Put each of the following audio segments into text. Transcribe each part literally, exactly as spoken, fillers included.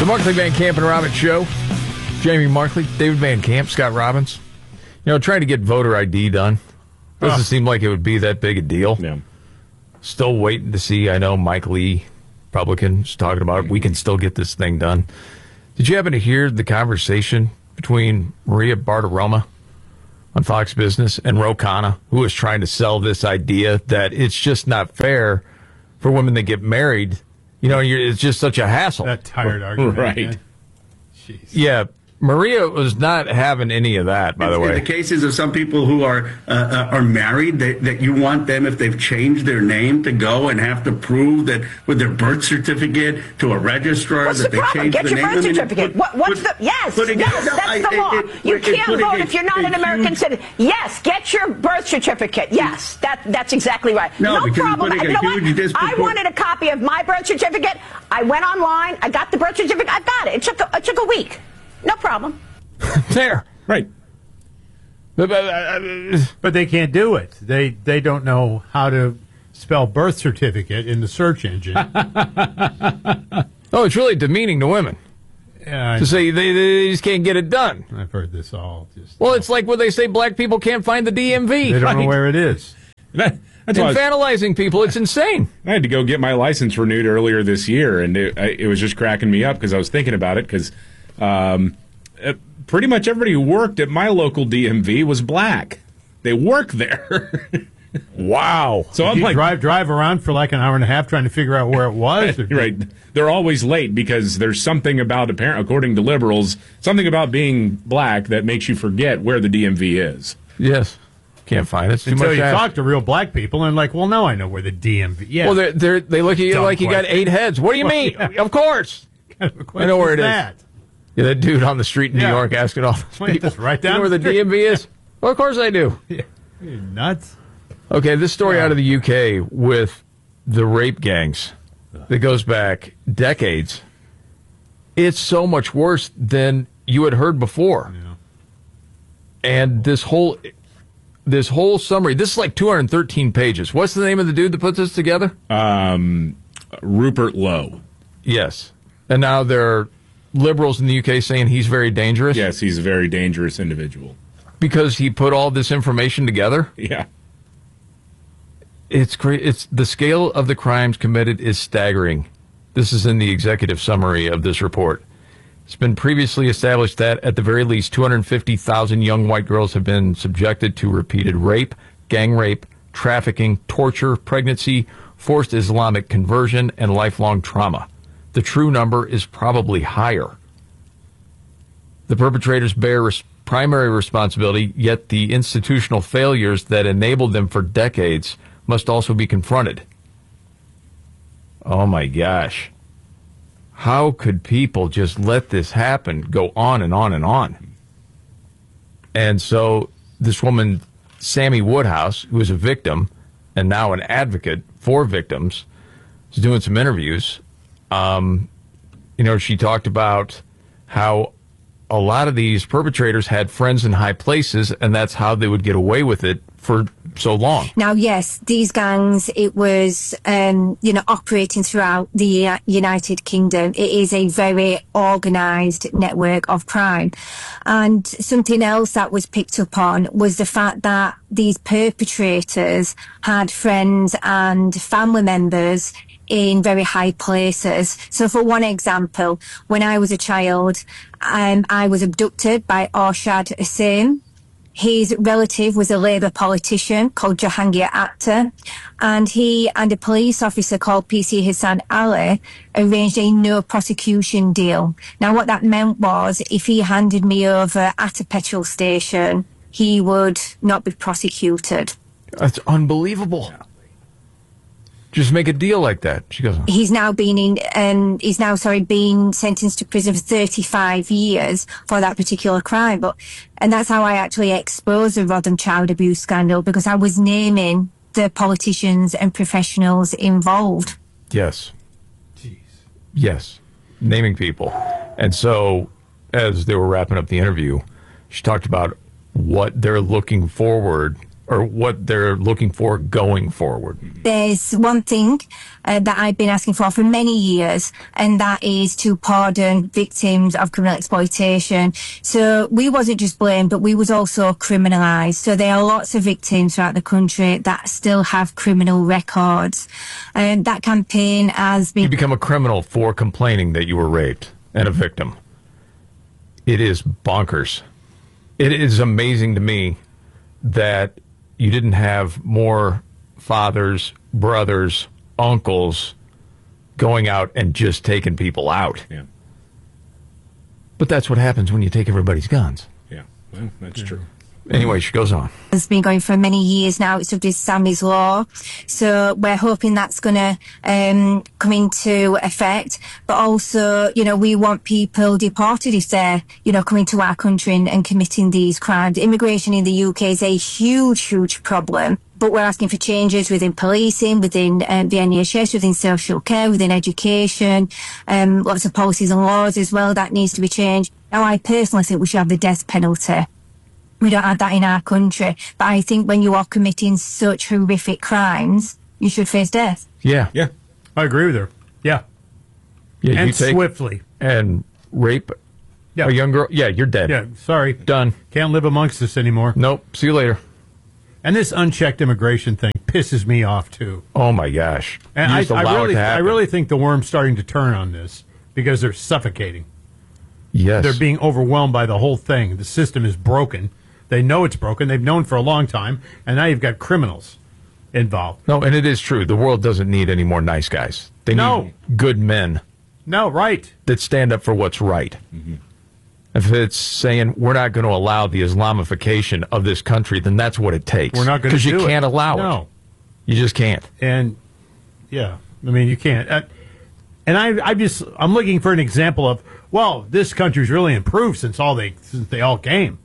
The Markley Van Camp and Robbins Show. Jamie Markley, David Van Camp, Scott Robbins. You know, trying to get voter I D done. Doesn't oh. seem like it would be that big a deal. Yeah. Still waiting to see. I know Mike Lee, Republican, is talking about it. We can still get this thing done. Did you happen to hear the conversation between Maria Bartiromo on Fox Business and Ro Khanna, who was trying to sell this idea that it's just not fair for women that get married? You know, you're, it's just such a hassle. That tired argument. Right. Jeez. Yeah. Maria was not having any of that, by the way. In the cases of some people who are uh, uh, are married, that, that you want them, if they've changed their name, to go and have to prove that with their birth certificate to a registrar what's that the they problem? changed Get the your name. birth I mean, certificate. put, what, what's put, the yes? putting, Yes, no, that's I, the law. it, it, you it, can't vote a, if you're not an American huge, citizen. Yes, get your birth certificate. Yes, that that's exactly right. No, no problem. You know what? I wanted a copy of my birth certificate. I went online. I got the birth certificate. I got it. It took a, it took a week. No problem. There. Right. But they can't do it. They they don't know how to spell birth certificate in the search engine. Oh, it's really demeaning to women. Yeah, to say they, they just can't get it done. I've heard this all. Just well, it's like when they say black people can't find the D M V. They don't right? know where it is. That, that's Infantilizing people. It's insane. I had to go get my license renewed earlier this year, and it, it was just cracking me up because I was thinking about it because um, uh, pretty much everybody who worked at my local D M V was black. They work there. Wow. So Did I'm you like drive drive around for like an hour and a half trying to figure out where it was. Right. They're always late because there's something about, apparent, according to liberals, something about being black that makes you forget where the D M V is. Yes. Can't find it. It's too Until much you ask. talk to real black people and like, well, now I know where the D M V. Yeah. Well, they're, they're, they look at you Dumb like you got question. eight heads. What do you mean? Well, yeah. Of course. Kind of I know where it is. that? Yeah, that dude on the street in Yeah. New York asking all those Wait, people. that's right You know down where the the D M V is? Well, of course I do. Yeah. You're nuts. Okay, this story Yeah. out of the U K with the rape gangs that goes back decades. It's so much worse than you had heard before. Yeah. And this whole this whole summary, this is like two hundred thirteen pages. What's the name of the dude that put this together? Um, Rupert Lowe. Yes. And now there are liberals in the U K saying he's very dangerous. Yes, he's a very dangerous individual. Because he put all this information together? Yeah. It's great. It's the scale of the crimes committed is staggering. This is in the executive summary of this report. It's been previously established that at the very least two hundred fifty thousand young white girls have been subjected to repeated rape, gang rape, trafficking, torture, pregnancy, forced Islamic conversion, and lifelong trauma. The true number is probably higher. The perpetrators bear res- primary responsibility, yet the institutional failures that enabled them for decades must also be confronted. Oh my gosh. How could people just let this happen, go on and on and on? And so this woman, Sammy Woodhouse, who is a victim and now an advocate for victims, is doing some interviews. Um, you know, she talked about how a lot of these perpetrators had friends in high places, and that's how they would get away with it for so long. Now, yes, these gangs, it was, um, you know, operating throughout the uh, United Kingdom. It is a very organised network of crime. And something else that was picked up on was the fact that these perpetrators had friends and family members in very high places. So for one example, when I was a child, um, I was abducted by Arshad Hussain. His relative was a Labour politician called Jahangir Akhtar, and he and a police officer called P C Hassan Ali arranged a no prosecution deal. Now, what that meant was if he handed me over at a petrol station, he would not be prosecuted. That's unbelievable. Just make a deal like that. She goes, He's now been in, um, he's now, sorry, been sentenced to prison for thirty-five years for that particular crime. But, and that's how I actually exposed the Rodham child abuse scandal, because I was naming the politicians and professionals involved. yes. Jeez. Yes. Naming people. And so, as they were wrapping up the interview, she talked about what they're looking forward or what they're looking for going forward? There's one thing uh, that I've been asking for for many years, and that is to pardon victims of criminal exploitation. So we wasn't just blamed, but we was also criminalised. So there are lots of victims throughout the country that still have criminal records. And um, that campaign has been... You become a criminal for complaining that you were raped and a victim. It is bonkers. It is amazing to me that you didn't have more fathers, brothers, uncles going out and just taking people out. Yeah. But that's what happens when you take everybody's guns. Yeah, well, that's yeah. true. Anyway, she goes on. It's been going for many years now. It's under Sammy's law. So we're hoping that's going to um, come into effect. But also, you know, we want people deported if they're, you know, coming to our country and, and committing these crimes. Immigration in the U K is a huge, huge problem. But we're asking for changes within policing, within um, the N H S, within social care, within education, um, lots of policies and laws as well that needs to be changed. Now, I personally think we should have the death penalty. We don't have that in our country. But I think when you are committing such horrific crimes, you should face death. Yeah. Yeah. I agree with her. Yeah. Yeah, and you take swiftly. And rape yeah. a young girl. Yeah, you're dead. Yeah, sorry. Done. Can't live amongst us anymore. Nope. See you later. And this unchecked immigration thing pisses me off, too. Oh, my gosh. And you I, just allow I, really, it to happen. I really think the worm's starting to turn on this because they're suffocating. Yes. They're being overwhelmed by the whole thing. The system is broken. They know it's broken. They've known for a long time. And now you've got criminals involved. No, and it is true. The world doesn't need any more nice guys. They no. need good men. No, right. That stand up for what's right. Mm-hmm. If it's saying we're not going to allow the Islamification of this country, then that's what it takes. We're not going to do it. Because you can't allow no. it. You just can't. And, yeah, I mean, you can't. Uh, and I, I just, I'm looking for an example of, well, this country's really improved since all they, since they all came.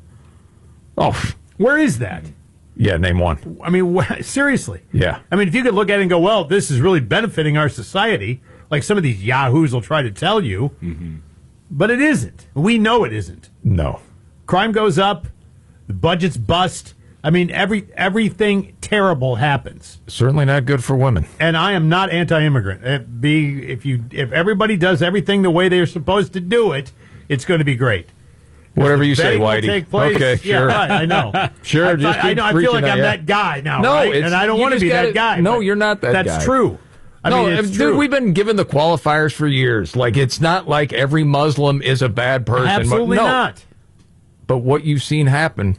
Oh, where is that? Yeah, name one. I mean, wh- seriously. Yeah. I mean, if you could look at it and go, well, this is really benefiting our society, like some of these yahoos will try to tell you, mm-hmm. but it isn't. We know it isn't. No. Crime goes up, the budgets bust. I mean, every everything terrible happens. Certainly not good for women. And I am not anti-immigrant. If, be, if, you, if everybody does everything the way they're supposed to do it, it's going to be great. Whatever you say, Whitey. Take place. Okay, yeah, sure. Right, I know. Sure, I, just I, I, know, I feel like I'm out, that guy now, no, right? And I don't want to be gotta, that guy. No, you're not that that's guy. That's true. I no, mean, it's dude, true. we've been given the qualifiers for years. Like, it's not like every Muslim is a bad person. Absolutely no. not. But what you've seen happen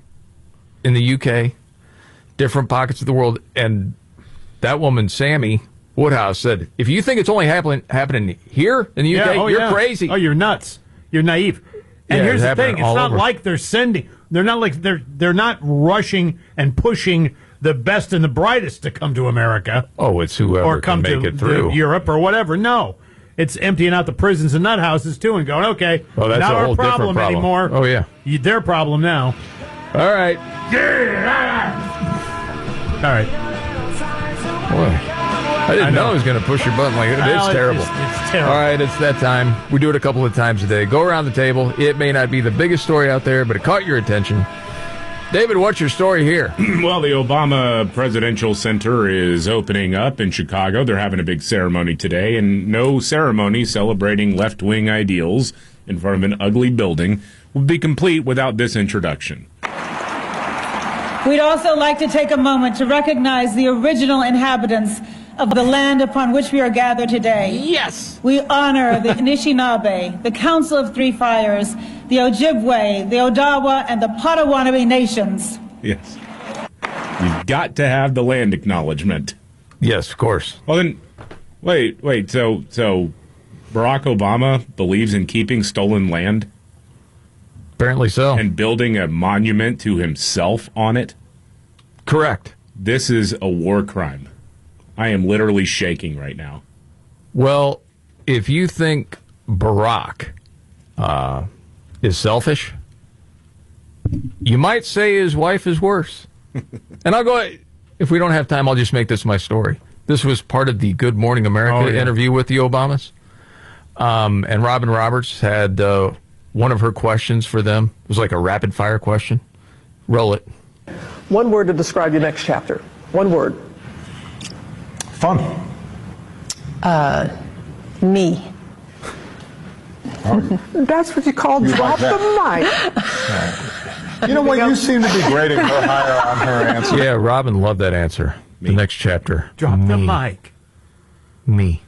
in the U K, different pockets of the world, and that woman, Sammy Woodhouse, said, if you think it's only happen- happening here in the U K, yeah, oh, you're yeah. crazy. Oh, you're nuts. You're naive. And yeah, here's it's the thing: it's not over. like they're sending. They're not like they're they're not rushing and pushing the best and the brightest to come to America. Oh, it's whoever or come can make to it through Europe or whatever. No, it's emptying out the prisons and nut houses too, and going, okay, oh, that's not a our whole problem, problem anymore. Oh yeah, you, their problem now. All right. Yeah. All right. Boy. I didn't I know. know I was going to push your button like it. It's well, terrible. It's, it's terrible. All right, it's that time. We do it a couple of times a day. Go around the table. It may not be the biggest story out there, but it caught your attention. David, what's your story here? Well, the Obama Presidential Center is opening up in Chicago. They're having a big ceremony today, and no ceremony celebrating left-wing ideals in front of an ugly building would be complete without this introduction. We'd also like to take a moment to recognize the original inhabitants of the land upon which we are gathered today. Yes. We honor the Anishinaabe, the Council of Three Fires, the Ojibwe, the Odawa, and the Potawatomi nations. Yes. You've got to have the land acknowledgement. Yes, of course. Well, then, wait, wait. So, so Barack Obama believes in keeping stolen land? Apparently so. And building a monument to himself on it? Correct. This is a war crime. I am literally shaking right now. Well, if you think Barack uh, is selfish, you might say his wife is worse. And I'll go, if we don't have time, I'll just make this my story. This was part of the Good Morning America oh, yeah. interview with the Obamas. Um, and Robin Roberts had uh, one of her questions for them. It was like a rapid fire question. Roll it. One word to describe your next chapter. One word. Fun. Uh, me. That's what you call You drop like the mic. You know what? You seem to be grading her higher on her answer. Yeah, Robin loved that answer. Me. The next chapter. Drop Me. the mic. Me.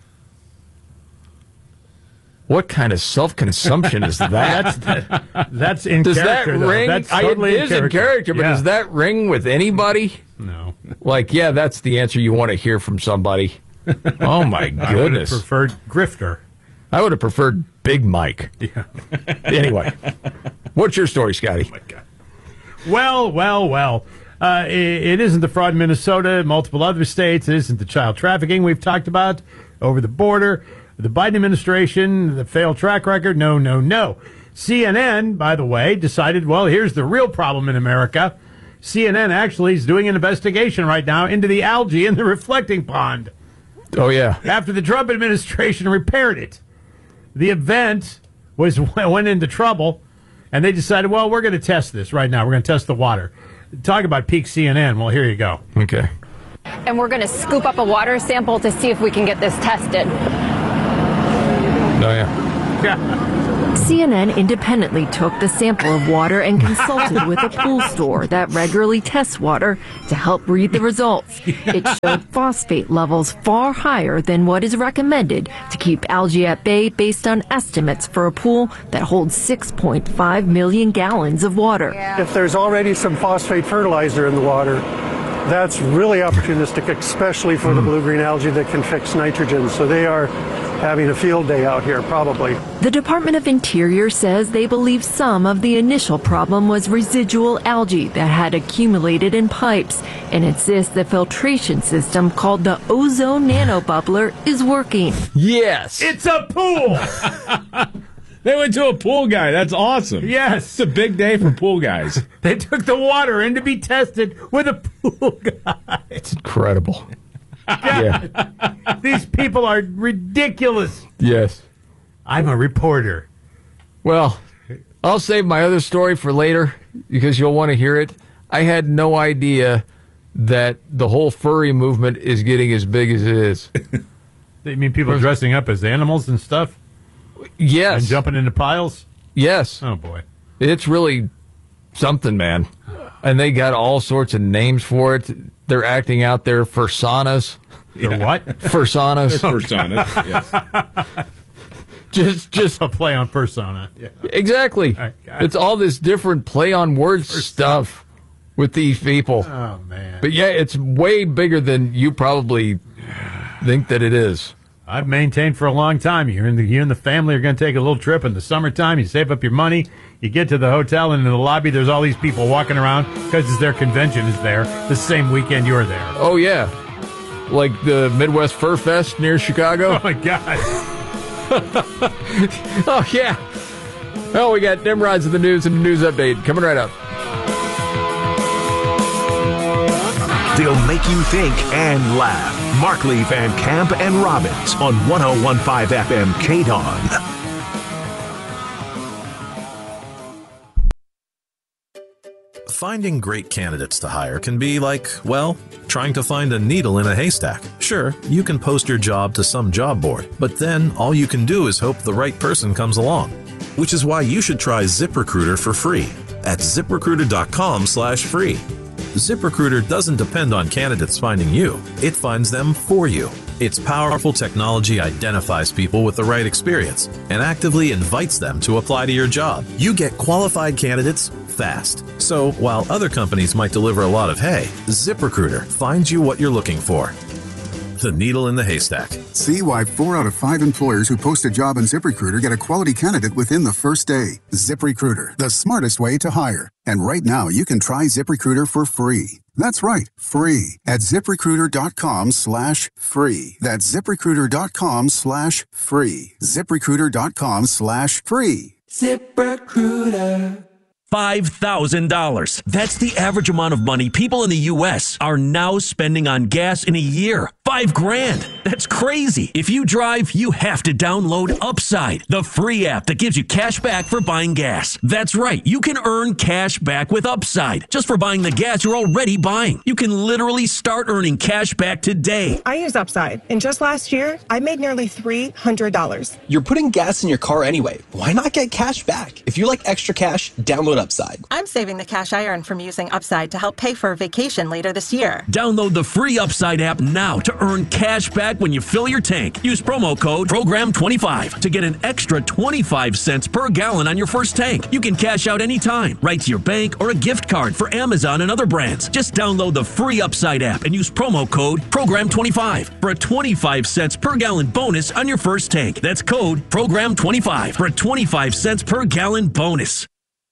What kind of self-consumption is that? That's that, that's in Does character. that though. ring? That's I- totally it is in character, but Yeah. does that ring with anybody? No. Like, yeah, that's the answer you want to hear from somebody. Oh my I would have goodness! preferred grifter. I would have preferred Big Mike. Yeah. Anyway, what's your story, Scotty? Oh my God. Well, well, well. Uh, it, it isn't the fraud in Minnesota, multiple other states. It isn't the child trafficking we've talked about over the border. The Biden administration, the failed track record. No, no, no. C N N, by the way, decided, well, here's the real problem in America. C N N actually is doing an investigation right now into the algae in the reflecting pond. Oh yeah. After the Trump administration repaired it. The event was went into trouble, and they decided, well, we're going to test this right now. We're going to test the water. Talk about peak C N N. Well, here you go. Okay. And we're going to scoop up a water sample to see if we can get this tested. Oh yeah. Yeah. C N N independently took the sample of water and consulted with a pool store that regularly tests water to help read the results. It showed phosphate levels far higher than what is recommended to keep algae at bay based on estimates for a pool that holds six point five million gallons of water. If there's already some phosphate fertilizer in the water, that's really opportunistic, especially for the blue-green algae that can fix nitrogen. So they are having a field day out here, probably. The Department of Interior says they believe some of the initial problem was residual algae that had accumulated in pipes and insists the filtration system called the ozone nanobubbler is working. Yes. It's a pool. They went to a pool guy. That's awesome. Yes. It's a big day for pool guys. They took the water in to be tested with a pool guy. It's incredible. Yeah. These people are ridiculous. Yes. I'm a reporter. Well, I'll save my other story for later because you'll want to hear it. I had no idea that the whole furry movement is getting as big as it is. You mean people dressing up as animals and stuff? Yes. And jumping into piles? Yes. Oh, boy. It's really something, man. And they got all sorts of names for it. They're acting out their fursanas. Their yeah. what? Fursanas. Fursanas, yes. Just, just a play on persona. Yeah. Exactly. Right, it's all this different play on words stuff with these people. Oh, man. But yeah, it's way bigger than you probably think that it is. I've maintained for a long time. You and the, you and the family are going to take a little trip in the summertime. You save up your money. You get to the hotel, and in the lobby, there's all these people walking around because it's their convention is there the same weekend you're there. Oh, yeah. Like the Midwest Fur Fest near Chicago. Oh, my God. Oh, yeah. Oh, we got Nimrods of the news and the news update coming right up. They'll make you think and laugh. Markley, Van Camp, and Robbins on one oh one point five F M K D O N. Finding great candidates to hire can be like, well, trying to find a needle in a haystack. Sure, you can post your job to some job board, but then all you can do is hope the right person comes along. Which is why you should try ZipRecruiter for free at ZipRecruiter.com slash free. ZipRecruiter doesn't depend on candidates finding you. It finds them for you. Its powerful technology identifies people with the right experience and actively invites them to apply to your job. You get qualified candidates fast. So while other companies might deliver a lot of hay, ZipRecruiter finds you what you're looking for. The needle in the haystack. See why four out of five employers who post a job on ZipRecruiter get a quality candidate within the first day. ZipRecruiter, the smartest way to hire. And right now, you can try ZipRecruiter for free. That's right, free at ZipRecruiter.com slash free. That's ZipRecruiter.com slash free. ZipRecruiter.com slash free. ZipRecruiter. five thousand dollars. That's the average amount of money people in the U S are now spending on gas in a year. Five grand. That's crazy. If you drive, you have to download Upside, the free app that gives you cash back for buying gas. That's right. You can earn cash back with Upside just for buying the gas you're already buying. You can literally start earning cash back today. I use Upside, and just last year, I made nearly three hundred dollars. You're putting gas in your car anyway. Why not get cash back? If you like extra cash, download Upside. I'm saving the cash I earn from using Upside to help pay for a vacation later this year. Download the free Upside app now to earn cash back when you fill your tank. Use promo code program twenty-five to get an extra twenty-five cents per gallon on your first tank. You can cash out anytime, right to your bank or a gift card for Amazon and other brands. Just download the free Upside app and use promo code program twenty-five for a twenty-five cents per gallon bonus on your first tank. That's code program twenty-five for a twenty-five cents per gallon bonus.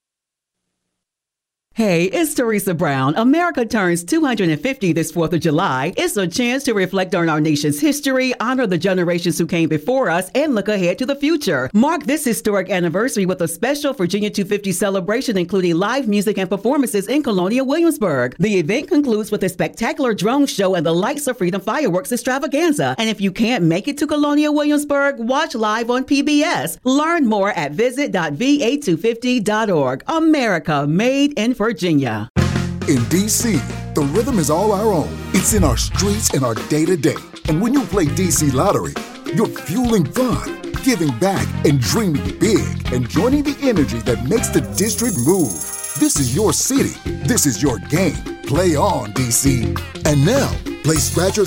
Hey, it's Teresa Brown. America turns two hundred fifty this fourth of July. It's a chance to reflect on our nation's history, honor the generations who came before us, and look ahead to the future. Mark this historic anniversary with a special Virginia two fifty celebration, including live music and performances in Colonial Williamsburg. The event concludes with a spectacular drone show and the Lights of Freedom fireworks extravaganza. And if you can't make it to Colonial Williamsburg, watch live on P B S. Learn more at visit dot v a two fifty dot org. America, made in Virginia. In D C, the rhythm is all our own. It's in our streets and our day-to-day. And when you play D C Lottery, you're fueling fun, giving back, and dreaming big, and joining the energy that makes the district move. This is your city. This is your game. Play on, D C. And now, play Scratchers